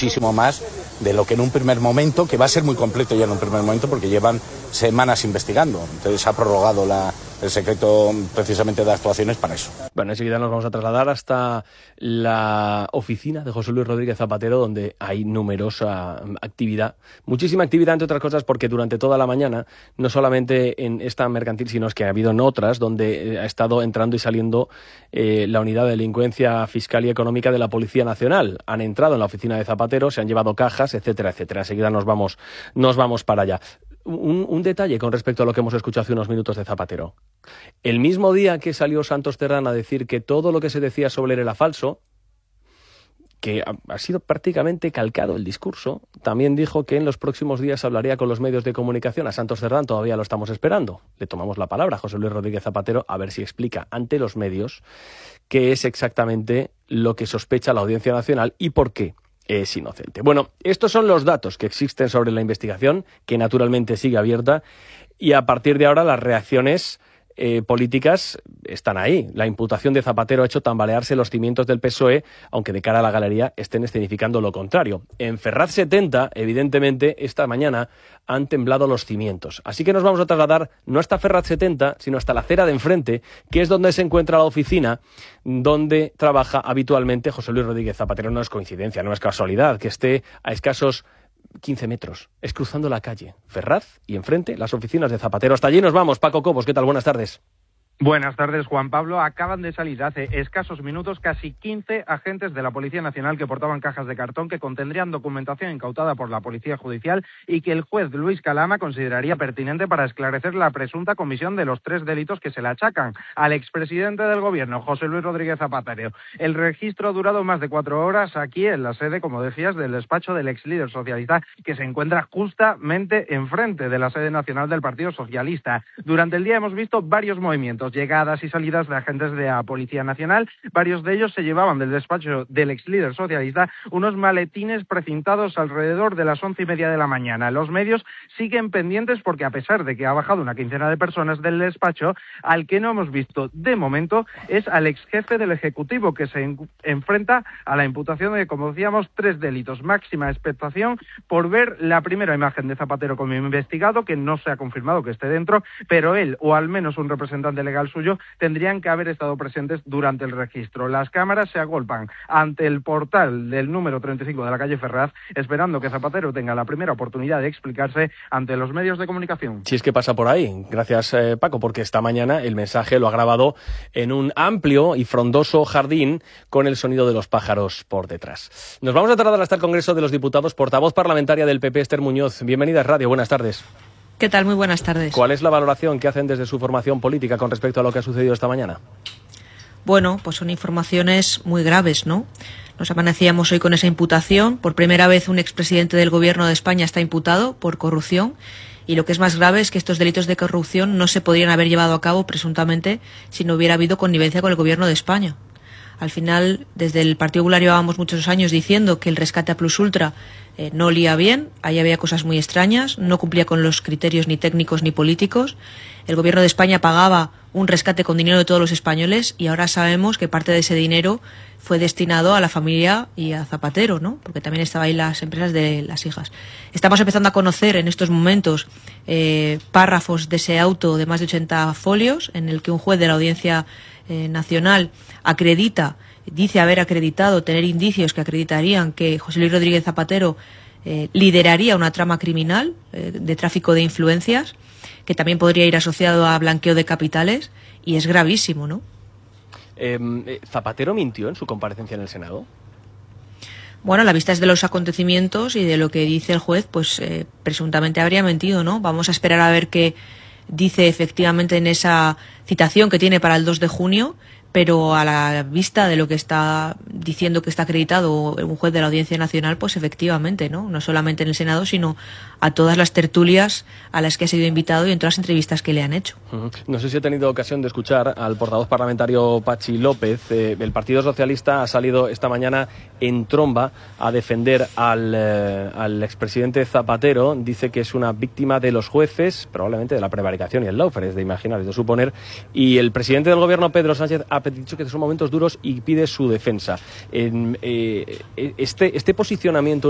muchísimo más de lo que en un primer momento, que va a ser muy completo ya en un primer momento porque llevan semanas investigando. Entonces se ha prorrogado el secreto precisamente de actuaciones para eso. Bueno, enseguida nos vamos a trasladar hasta la oficina de José Luis Rodríguez Zapatero, donde hay numerosa actividad, muchísima actividad, entre otras cosas, porque durante toda la mañana, no solamente en esta mercantil, sino es que ha habido en otras, donde ha estado entrando y saliendo la unidad de delincuencia fiscal y económica de la Policía Nacional. Han entrado en la oficina de Zapatero, se han llevado cajas, etcétera, etcétera. Enseguida nos vamos para allá. Un detalle con respecto a lo que hemos escuchado hace unos minutos de Zapatero. El mismo día que salió Santos Cerdán a decir que todo lo que se decía sobre él era falso, que ha sido prácticamente calcado el discurso, también dijo que en los próximos días hablaría con los medios de comunicación. A Santos Cerdán todavía lo estamos esperando. Le tomamos la palabra a José Luis Rodríguez Zapatero a ver si explica ante los medios qué es exactamente lo que sospecha la Audiencia Nacional y por qué es inocente. Bueno, estos son los datos que existen sobre la investigación, que naturalmente sigue abierta, y a partir de ahora las reacciones políticas están ahí. La imputación de Zapatero ha hecho tambalearse los cimientos del PSOE, aunque de cara a la galería estén escenificando lo contrario. En Ferraz 70, evidentemente, esta mañana han temblado los cimientos. Así que nos vamos a trasladar no hasta Ferraz 70, sino hasta la acera de enfrente, que es donde se encuentra la oficina donde trabaja habitualmente José Luis Rodríguez Zapatero. No es coincidencia, no es casualidad que esté a escasos 15 metros, es cruzando la calle Ferraz y enfrente las oficinas de Zapatero. Hasta allí nos vamos. Paco Cobos, ¿qué tal? Buenas tardes. Buenas tardes, Juan Pablo. Acaban de salir hace escasos minutos casi 15 agentes de la Policía Nacional que portaban cajas de cartón que contendrían documentación incautada por la Policía Judicial y que el juez Luis Calama consideraría pertinente para esclarecer la presunta comisión de los 3 delitos que se le achacan al expresidente del Gobierno, José Luis Rodríguez Zapatero. El registro ha durado más de 4 horas aquí en la sede, como decías, del despacho del ex líder socialista, que se encuentra justamente enfrente de la sede nacional del Partido Socialista. Durante el día hemos visto varios movimientos, llegadas y salidas de agentes de la Policía Nacional. Varios de ellos se llevaban del despacho del ex líder socialista unos maletines precintados alrededor de las 11:30 de la mañana. Los medios siguen pendientes porque, a pesar de que ha bajado una quincena de personas del despacho, al que no hemos visto de momento es al ex jefe del Ejecutivo, que se enfrenta a la imputación de, como decíamos, 3 delitos. Máxima expectación por ver la primera imagen de Zapatero como investigado, que no se ha confirmado que esté dentro, pero él, o al menos un representante legal suyo, tendrían que haber estado presentes durante el registro. Las cámaras se agolpan ante el portal del número 35 de la calle Ferraz, esperando que Zapatero tenga la primera oportunidad de explicarse ante los medios de comunicación. Si es que pasa por ahí. Gracias, Paco, porque esta mañana el mensaje lo ha grabado en un amplio y frondoso jardín con el sonido de los pájaros por detrás. Nos vamos a trasladar hasta el Congreso de los Diputados. Portavoz parlamentaria del PP, Esther Muñoz. Bienvenida a Radio. Buenas tardes. ¿Qué tal? Muy buenas tardes. ¿Cuál es la valoración que hacen desde su formación política con respecto a lo que ha sucedido esta mañana? Bueno, pues son informaciones muy graves, ¿no? Nos amanecíamos hoy con esa imputación. Por primera vez un expresidente del Gobierno de España está imputado por corrupción. Y lo que es más grave es que estos delitos de corrupción no se podrían haber llevado a cabo, presuntamente, si no hubiera habido connivencia con el Gobierno de España. Al final, desde el Partido Popular llevábamos muchos años diciendo que el rescate a Plus Ultra no olía bien, ahí había cosas muy extrañas, no cumplía con los criterios ni técnicos ni políticos. El Gobierno de España pagaba un rescate con dinero de todos los españoles y ahora sabemos que parte de ese dinero fue destinado a la familia y a Zapatero, ¿no? Porque también estaban ahí las empresas de las hijas. Estamos empezando a conocer en estos momentos párrafos de ese auto de más de 80 folios en el que un juez de la Audiencia Nacional dice haber acreditado, tener indicios que acreditarían que José Luis Rodríguez Zapatero lideraría una trama criminal de tráfico de influencias, que también podría ir asociado a blanqueo de capitales, y es gravísimo, ¿no? ¿Zapatero mintió en su comparecencia en el Senado? Bueno, a la vista de los acontecimientos y de lo que dice el juez, pues presuntamente habría mentido, ¿no? Vamos a esperar a ver qué dice efectivamente en esa citación que tiene para el 2 de junio, pero a la vista de lo que está diciendo que está acreditado un juez de la Audiencia Nacional, pues efectivamente, no solamente en el Senado, sino a todas las tertulias a las que ha sido invitado y en todas las entrevistas que le han hecho. No sé si he tenido ocasión de escuchar al portavoz parlamentario Patxi López. El Partido Socialista ha salido esta mañana en tromba a defender al expresidente Zapatero. Dice que es una víctima de los jueces, probablemente de la prevaricación y el lawfare, es de imaginar, es de suponer. Y el presidente del Gobierno, Pedro Sánchez, ha dicho que son momentos duros y pide su defensa. Este posicionamiento